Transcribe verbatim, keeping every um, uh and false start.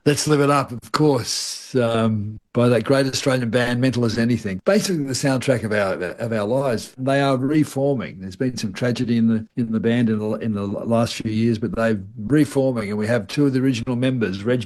Let's Live It Up, of course, um, by that great Australian band, Mental as Anything. Basically, the soundtrack of our of our lives. They are reforming. There's been some tragedy in the in the band in the in the last few years, but they're reforming, and we have two of the original members, Reg